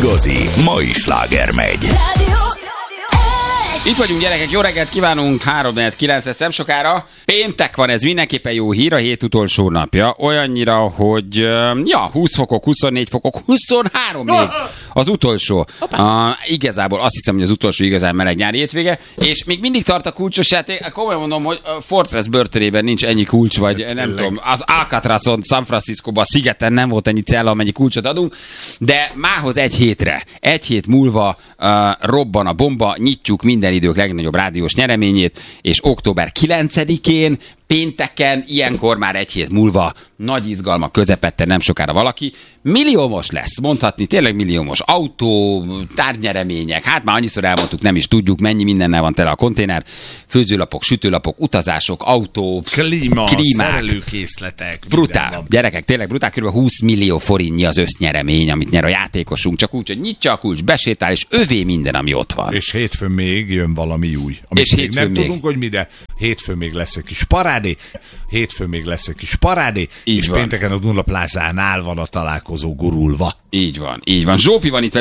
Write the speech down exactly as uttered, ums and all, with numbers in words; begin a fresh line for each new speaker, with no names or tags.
igazi mai sláger megy.
Itt vagyunk, gyerekek, jó reggelt kívánunk, három kilenc lesz nem sokára. Péntek van, ez mindenképpen jó hír, a hét utolsó napja. Olyannyira, hogy ja, húsz fokok, huszonnégy fokok, huszonhárom még az utolsó. Uh, igazából azt hiszem, hogy az utolsó igazán meleg nyári hétvége, és még mindig tart a kulcsos játék. Komolyan mondom, hogy a Fortress börtönében nincs ennyi kulcs, vagy hát, nem tényleg. Tudom, az Alcatrazon, San Franciscóban, a szigeten nem volt ennyi cella, amennyi kulcsot adunk, de mához egy hétre, egy hét múlva uh, robban a bomba, nyitjuk minden idők legnagyobb rádiós nyereményét, és október kilencedikén, pénteken, ilyenkor már egy hét múlva, nagy izgalmak közepette, nem sokára valaki milliómos lesz, mondhatni, tényleg milliómos. Autó, tárgynyeremények, hát már annyiszor elmondtuk, nem is tudjuk, mennyi mindennel van tele a konténer, főzőlapok, sütőlapok, utazások, autó,
klíma,
klímák,
szerelőkészletek.
brutál, gyerekek, tényleg brutál, kb. húsz millió forintnyi az össznyeremény, amit nyer a játékosunk, csak úgy, hogy nyitja a kulcs, besétál, és övé minden, ami ott van.
És hétfőn még jön valami új. Amit
és
még nem
még.
tudunk, hogy mi, de hétfőn még lesz egy kis parádé, hétfőn még lesz egy kis parádé, így és van. Pénteken a Duna Plázánál van a találkozó gurulva.
Így van, így van. Zsófi van itt